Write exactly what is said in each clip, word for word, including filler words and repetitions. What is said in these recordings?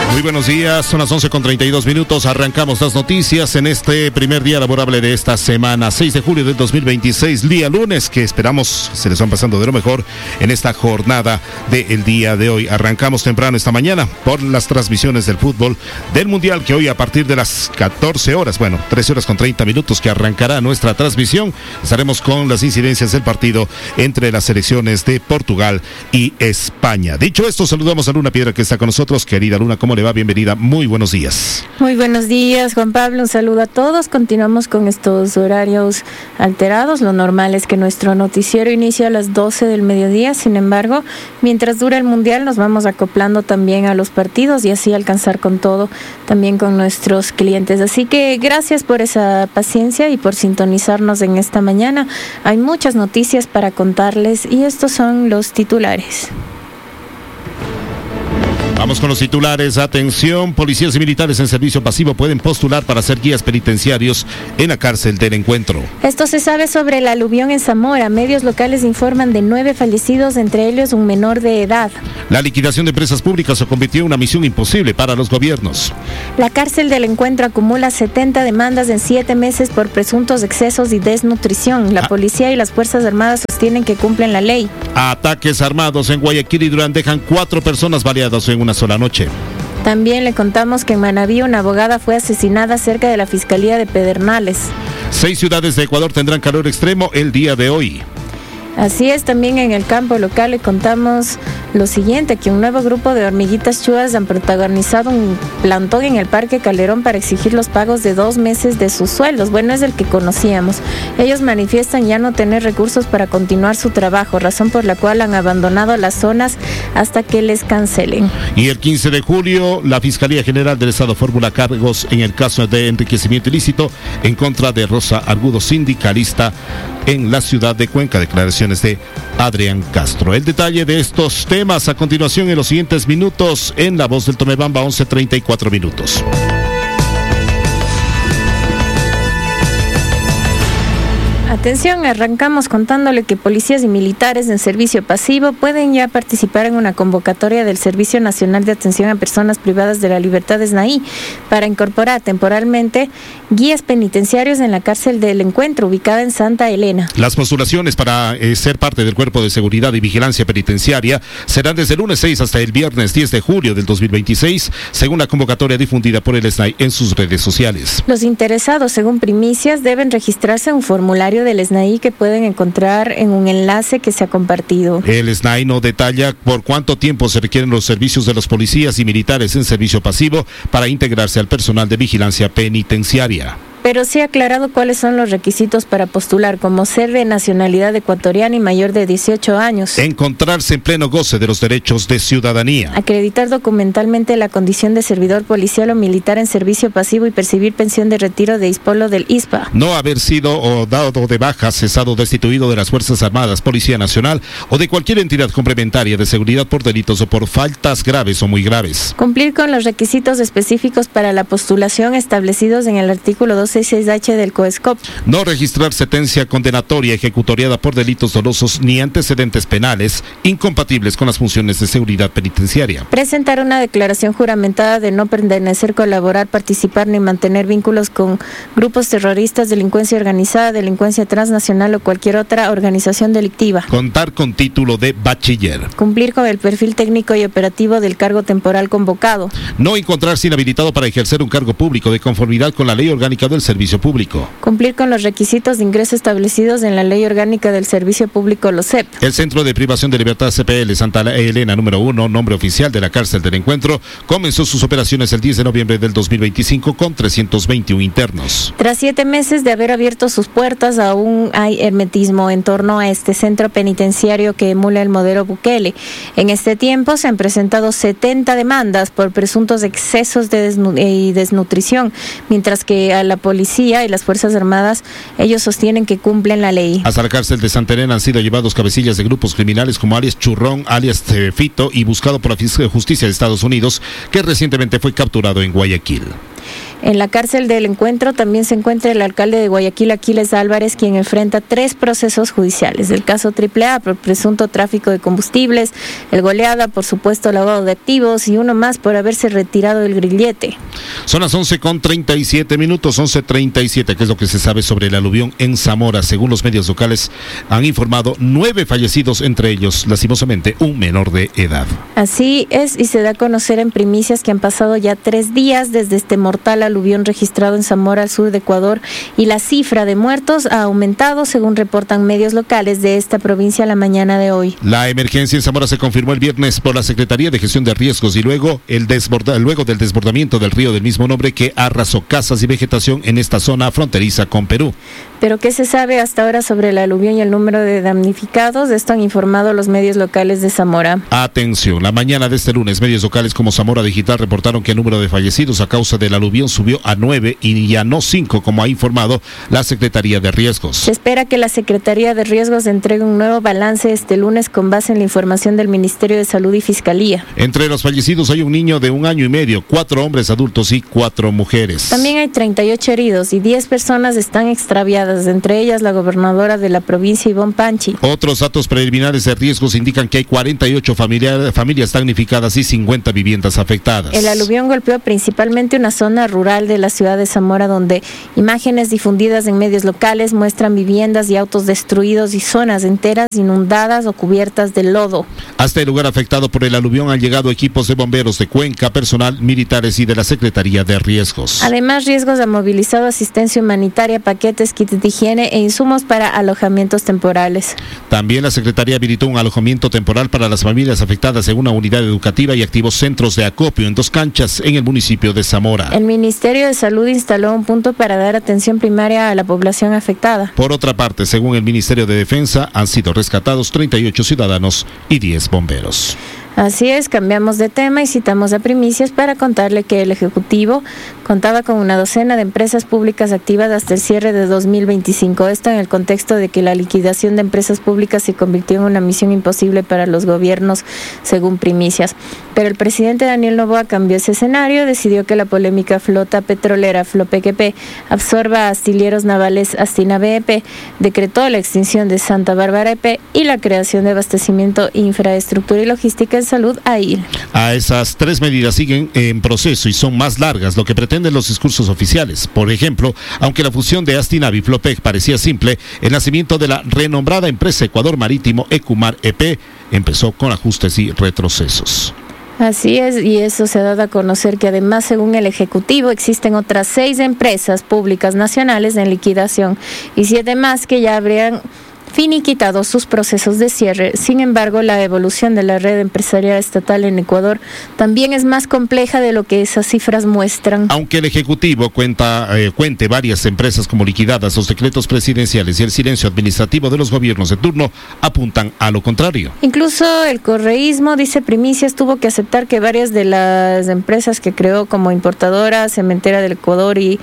Muy buenos días, son las once con treinta y dos minutos, arrancamos las noticias en este primer día laborable de esta semana, seis de julio del dos mil veintiséis, día lunes, que esperamos se les van pasando de lo mejor en esta jornada del día de hoy. Arrancamos temprano esta mañana por las transmisiones del fútbol del Mundial, que hoy a partir de las catorce horas, bueno, trece horas con treinta minutos que arrancará nuestra transmisión, estaremos con las incidencias del partido entre las selecciones de Portugal y España. Dicho esto, saludamos a Luna Piedra, que está con nosotros. Querida Luna, ¿cómo le va? Bienvenida, muy buenos días. Muy buenos días, Juan Pablo, un saludo a todos. Continuamos con estos horarios alterados. Lo normal es que nuestro noticiero inicie a las doce del mediodía. Sin embargo, mientras dura el Mundial, nos vamos acoplando también a los partidos y así alcanzar con todo, también con nuestros clientes. Así que gracias por esa paciencia y por sintonizarnos en esta mañana. Hay muchas noticias para contarles y estos son los titulares. Vamos con los titulares. Atención, policías y militares en servicio pasivo pueden postular para ser guías penitenciarios en la cárcel del Encuentro. Esto se sabe sobre el aluvión en Zamora. Medios locales informan de nueve fallecidos, entre ellos un menor de edad. La liquidación de empresas públicas se convirtió en una misión imposible para los gobiernos. La cárcel del Encuentro acumula setenta demandas en siete meses por presuntos excesos y desnutrición. La ah. policía y las Fuerzas Armadas sostienen que cumplen la ley. Ataques armados en Guayaquil y Durán dejan cuatro personas baleadas en una sola noche. También le contamos que en Manabí una abogada fue asesinada cerca de la Fiscalía de Pedernales. Seis ciudades de Ecuador tendrán calor extremo el día de hoy. Así es, también en el campo local le contamos lo siguiente, que un nuevo grupo de hormiguitas chuas han protagonizado un plantón en el Parque Calderón para exigir los pagos de dos meses de sus sueldos. Bueno, es el que conocíamos. Ellos manifiestan ya no tener recursos para continuar su trabajo, razón por la cual han abandonado las zonas hasta que les cancelen. Y el quince de julio, la Fiscalía General del Estado formula cargos en el caso de enriquecimiento ilícito en contra de Rosa Argudo, sindicalista en la ciudad de Cuenca. Declaraciones de Adrián Castro. El detalle de estos temas a continuación en los siguientes minutos en La Voz del Tomebamba, once treinta y cuatro minutos. Atención, arrancamos contándole que policías y militares en servicio pasivo pueden ya participar en una convocatoria del Servicio Nacional de Atención a Personas Privadas de la Libertad, S N A I, para incorporar temporalmente guías penitenciarios en la cárcel del Encuentro, ubicada en Santa Elena. Las postulaciones para eh, ser parte del Cuerpo de Seguridad y Vigilancia Penitenciaria serán desde el lunes seis hasta el viernes diez de julio del dos mil veintiséis, según la convocatoria difundida por el S N A I en sus redes sociales. Los interesados, según primicias, deben registrarse en un formulario del S N A I que pueden encontrar en un enlace que se ha compartido. El S N A I no detalla por cuánto tiempo se requieren los servicios de los policías y militares en servicio pasivo para integrarse al personal de vigilancia penitenciaria. Pero sí ha aclarado cuáles son los requisitos para postular, como ser de nacionalidad ecuatoriana y mayor de dieciocho años. Encontrarse en pleno goce de los derechos de ciudadanía. Acreditar documentalmente la condición de servidor policial o militar en servicio pasivo y percibir pensión de retiro de ISPOLO del I S P A. No haber sido o dado de baja, cesado o destituido de las Fuerzas Armadas, Policía Nacional o de cualquier entidad complementaria de seguridad por delitos o por faltas graves o muy graves. Cumplir con los requisitos específicos para la postulación establecidos en el artículo dos sesenta y seis H del COESCOP. No registrar sentencia condenatoria ejecutoriada por delitos dolosos ni antecedentes penales incompatibles con las funciones de seguridad penitenciaria. Presentar una declaración juramentada de no pertenecer, colaborar, participar ni mantener vínculos con grupos terroristas, delincuencia organizada, delincuencia transnacional o cualquier otra organización delictiva. Contar con título de bachiller. Cumplir con el perfil técnico y operativo del cargo temporal convocado. No encontrarse inhabilitado para ejercer un cargo público de conformidad con la Ley Orgánica del Servicio Público. Cumplir con los requisitos de ingreso establecidos en la Ley Orgánica del Servicio Público, los C E P. El Centro de Privación de Libertad C P L Santa Elena número uno, nombre oficial de la cárcel del Encuentro, comenzó sus operaciones el diez de noviembre del dos mil veinticinco con trescientos veintiuno internos. Tras siete meses de haber abierto sus puertas, aún hay hermetismo en torno a este centro penitenciario que emula el modelo Bukele. En este tiempo se han presentado setenta demandas por presuntos excesos de desnu- y desnutrición, mientras que a la policía y las Fuerzas Armadas, ellos sostienen que cumplen la ley. Hasta la cárcel de Santa Elena han sido llevados cabecillas de grupos criminales como alias Churrón, alias Fito, y buscado por la Justicia de Estados Unidos, que recientemente fue capturado en Guayaquil. En la cárcel del Encuentro también se encuentra el alcalde de Guayaquil, Aquiles Álvarez, quien enfrenta tres procesos judiciales. El caso triple A por presunto tráfico de combustibles, el Goleada por supuesto lavado de activos y uno más por haberse retirado del grillete. Son las once con treinta y siete minutos, once treinta y siete, que es lo que se sabe sobre el aluvión en Zamora. Según los medios locales, han informado nueve fallecidos, entre ellos, lastimosamente, un menor de edad. Así es, y se da a conocer en primicias que han pasado ya tres días desde este mortal aluvión registrado en Zamora, al sur de Ecuador, y la cifra de muertos ha aumentado, según reportan medios locales de esta provincia la mañana de hoy. La emergencia en Zamora se confirmó el viernes por la Secretaría de Gestión de Riesgos y luego, el desborda, luego del desbordamiento del río del mismo nombre que arrasó casas y vegetación en esta zona fronteriza con Perú. Pero ¿qué se sabe hasta ahora sobre el aluvión y el número de damnificados? De esto han informado los medios locales de Zamora. Atención, la mañana de este lunes, medios locales como Zamora Digital reportaron que el número de fallecidos a causa del aluvión subió a nueve y ya no cinco, como ha informado la Secretaría de Riesgos. Se espera que la Secretaría de Riesgos entregue un nuevo balance este lunes con base en la información del Ministerio de Salud y Fiscalía. Entre los fallecidos hay un niño de un año y medio, cuatro hombres adultos y cuatro mujeres. También hay treinta y ocho heridos y diez personas están extraviadas, entre ellas la gobernadora de la provincia, Ivonne Panchi. Otros datos preliminares de riesgos indican que hay cuarenta y ocho familia, familias damnificadas y cincuenta viviendas afectadas. El aluvión golpeó principalmente una zona rural de la ciudad de Zamora, donde imágenes difundidas en medios locales muestran viviendas y autos destruidos y zonas enteras inundadas o cubiertas de lodo. Hasta el lugar afectado por el aluvión han llegado equipos de bomberos de Cuenca, personal, militares y de la Secretaría de Riesgos. Además, Riesgos ha movilizado asistencia humanitaria, paquetes, kits de higiene e insumos para alojamientos temporales. También la Secretaría habilitó un alojamiento temporal para las familias afectadas en una unidad educativa y activos centros de acopio en dos canchas en el municipio de Zamora. El Ministerio de Salud instaló un punto para dar atención primaria a la población afectada. Por otra parte, según el Ministerio de Defensa, han sido rescatados treinta y ocho ciudadanos y diez bomberos. Así es, cambiamos de tema y citamos a Primicias para contarle que el Ejecutivo contaba con una docena de empresas públicas activas hasta el cierre de dos mil veinticinco. Esto en el contexto de que la liquidación de empresas públicas se convirtió en una misión imposible para los gobiernos, según Primicias. Pero el presidente Daniel Noboa cambió ese escenario, decidió que la polémica flota petrolera Flopequep absorba a astilleros navales Astinave E P, decretó la extinción de Santa Bárbara E P y la creación de abastecimiento, infraestructura y logística en salud A I L. A esas tres medidas siguen en proceso y son más largas, lo que pretenden los discursos oficiales. Por ejemplo, aunque la fusión de Astinave y Flopec parecía simple, el nacimiento de la renombrada empresa Ecuador Marítimo Ecumar E P empezó con ajustes y retrocesos. Así es, y eso se ha dado a conocer que además, según el Ejecutivo, existen otras seis empresas públicas nacionales en liquidación y siete más que ya habrían finiquitado sus procesos de cierre. Sin embargo, la evolución de la red empresarial estatal en Ecuador también es más compleja de lo que esas cifras muestran. Aunque el Ejecutivo cuenta, eh, cuente varias empresas como liquidadas, los decretos presidenciales y el silencio administrativo de los gobiernos de turno apuntan a lo contrario. Incluso el correísmo, dice Primicias, tuvo que aceptar que varias de las empresas que creó como importadora, Cementera del Ecuador y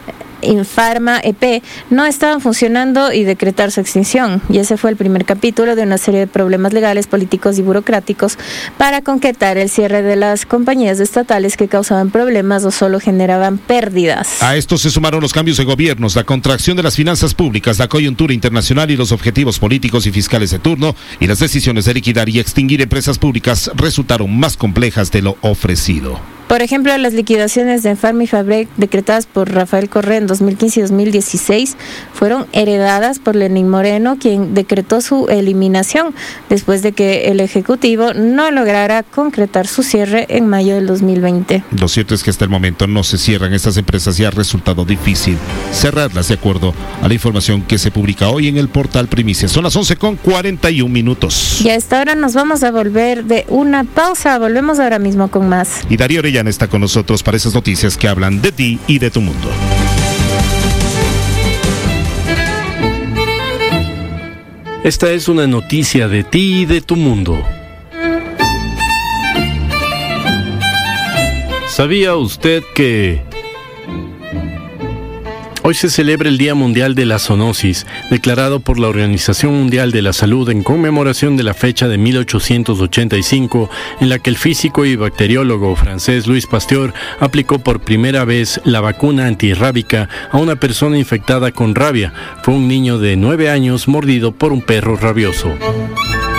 Infarma E P no estaban funcionando y decretar su extinción. Y ese fue el primer capítulo de una serie de problemas legales, políticos y burocráticos para concretar el cierre de las compañías estatales que causaban problemas o solo generaban pérdidas. A esto se sumaron los cambios de gobiernos, la contracción de las finanzas públicas, la coyuntura internacional y los objetivos políticos y fiscales de turno, y las decisiones de liquidar y extinguir empresas públicas resultaron más complejas de lo ofrecido. Por ejemplo, las liquidaciones de Infarma y Fabrec decretadas por Rafael Correa en dos mil quince y dos mil dieciséis fueron heredadas por Lenín Moreno, quien decretó su eliminación después de que el Ejecutivo no lograra concretar su cierre en mayo del dos mil veinte. Lo cierto es que hasta el momento no se cierran estas empresas y ha resultado difícil cerrarlas de acuerdo a la información que se publica hoy en el portal Primicias. Son las once con cuarenta y un minutos. Y a esta hora nos vamos a volver de una pausa. Volvemos ahora mismo con más. Y Darío Orellana está con nosotros para esas noticias que hablan de ti y de tu mundo. Esta es una noticia de ti y de tu mundo. ¿Sabía usted que Hoy se celebra el Día Mundial de la Zoonosis, declarado por la Organización Mundial de la Salud en conmemoración de la fecha de mil ochocientos ochenta y cinco, en la que el físico y bacteriólogo francés Louis Pasteur aplicó por primera vez la vacuna antirrábica a una persona infectada con rabia. Fue un niño de nueve años mordido por un perro rabioso.